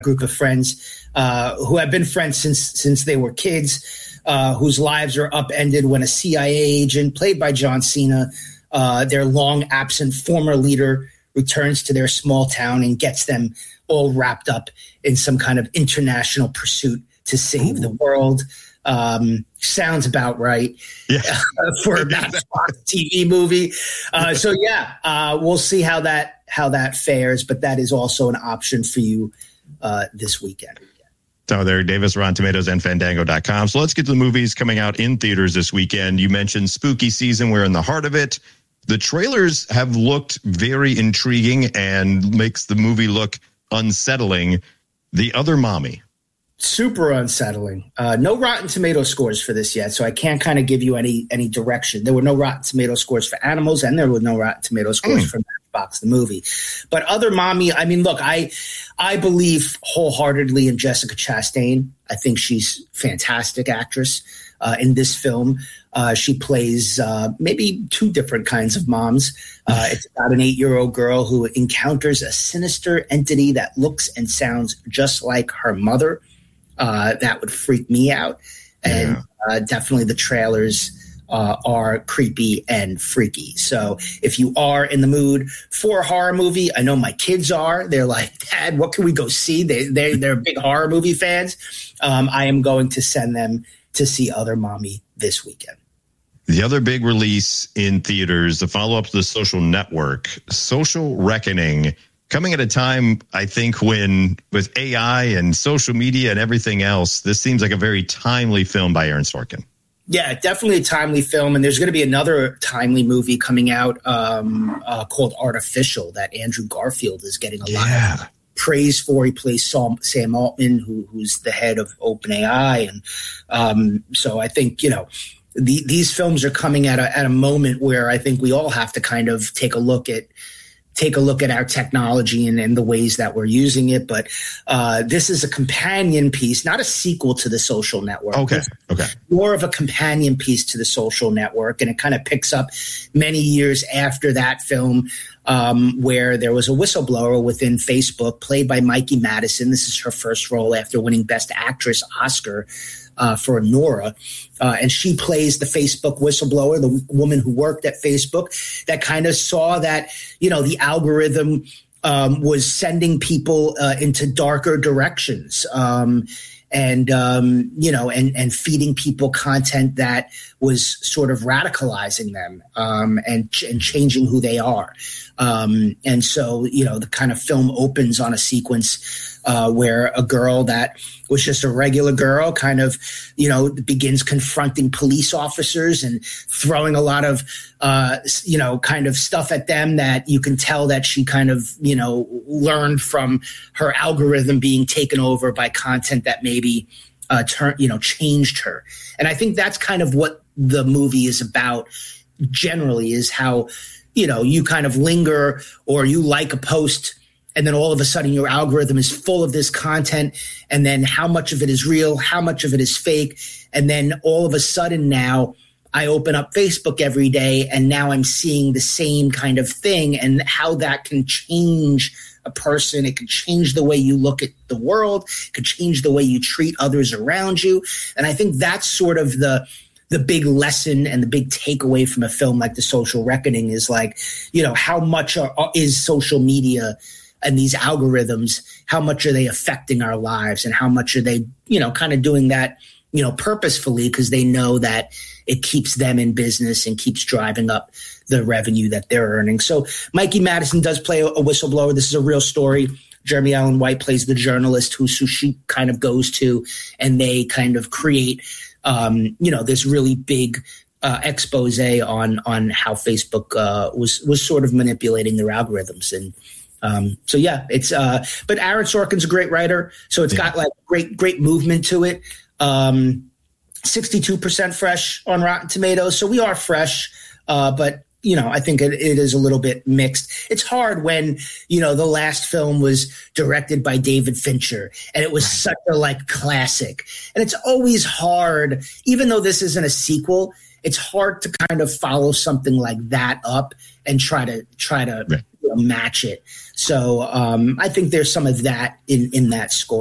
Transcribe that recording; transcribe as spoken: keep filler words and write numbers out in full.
group of friends uh, who have been friends since since they were kids, uh, whose lives are upended when a C I A agent, played by John Cena, uh, their long absent former leader, returns to their small town and gets them all wrapped up in some kind of international pursuit to save Ooh. the world. Um, sounds about right yeah. uh, for a Matchbox T V movie. Uh, so yeah, uh, we'll see how that how that fares. But that is also an option for you uh, this weekend. So there, Davis, Rotten Tomatoes, and Fandango dot com. So let's get to the movies coming out in theaters this weekend. You mentioned spooky season. We're in the heart of it. The trailers have looked very intriguing and makes the movie look unsettling. The Other Mommy. Super unsettling. Uh, no Rotten Tomato scores for this yet, so I can't kind of give you any any direction. There were no Rotten Tomato scores for Animals, and there were no Rotten Tomato scores mm. for Matchbox the movie. But Other Mommy, I mean, look, I I believe wholeheartedly in Jessica Chastain. I think she's a fantastic actress uh, in this film. Uh, she plays uh, maybe two different kinds of moms. Uh, it's about an eight-year-old girl who encounters a sinister entity that looks and sounds just like her mother. Uh, that would freak me out. And yeah. uh, definitely the trailers uh, are creepy and freaky. So if you are in the mood for a horror movie, I know my kids are. They're like, Dad, what can we go see? They, they, they're big horror movie fans. Um, I am going to send them to see Other Mommy this weekend. The other big release in theaters, the follow-up to The Social Network, Social Reckoning, coming at a time, I think, when with A I and social media and everything else, this seems like a very timely film by Aaron Sorkin. Yeah, definitely a timely film. And there's going to be another timely movie coming out um, uh, called Artificial that Andrew Garfield is getting a yeah. lot of praise for. He plays Sam, Sam Altman, who, who's the head of OpenAI. And um, so I think, you know, the, these films are coming at a, at a moment where I think we all have to kind of take a look at take a look at our technology and, and the ways that we're using it. But uh, this is a companion piece, not a sequel to The Social Network. Okay. It's okay. more of a companion piece to The Social Network. And it kind of picks up many years after that film, um, where there was a whistleblower within Facebook played by Mikey Madison. This is her first role after winning Best Actress Oscar Uh, for Nora. Uh, and she plays the Facebook whistleblower, the w- woman who worked at Facebook that kind of saw that, you know, the algorithm um, was sending people uh, into darker directions. Um, and, um, you know, and, and feeding people content that was sort of radicalizing them um, and, ch- and changing who they are. Um, and so, you know, the kind of film opens on a sequence uh, where a girl that was just a regular girl kind of, you know, begins confronting police officers and throwing a lot of, uh, you know, kind of stuff at them that you can tell that she kind of, you know, learned from her algorithm being taken over by content that maybe uh, turn, you know, changed her. And I think that's kind of what the movie is about generally, is how, you know, you kind of linger or you like a post and then all of a sudden your algorithm is full of this content, and then how much of it is real, how much of it is fake. And then all of a sudden now I open up Facebook every day and now I'm seeing the same kind of thing, and how that can change a person. It can change the way you look at the world. It could change the way you treat others around you. And I think that's sort of the the big lesson and the big takeaway from a film like The Social Reckoning is like, you know, how much are, is social media and these algorithms, how much are they affecting our lives, and how much are they, you know, kind of doing that, you know, purposefully because they know that it keeps them in business and keeps driving up the revenue that they're earning. So Mikey Madison does play a, a whistleblower. This is a real story. Jeremy Allen White plays the journalist who, who she kind of goes to, and they kind of create, um, you know, this really big uh, expose on on how Facebook uh, was was sort of manipulating their algorithms. And um, so, yeah, it's uh, but Aaron Sorkin's a great writer, so it's yeah. got like great great movement to it. Um, sixty-two percent fresh on Rotten Tomatoes, so we are fresh, uh, but. You know, I think it, it is a little bit mixed. It's hard when, you know, the last film was directed by David Fincher and it was such a like classic. And it's always hard, even though this isn't a sequel, it's hard to kind of follow something like that up and try to try to, right. you know, match it. So um, I think there's some of that in, in that score.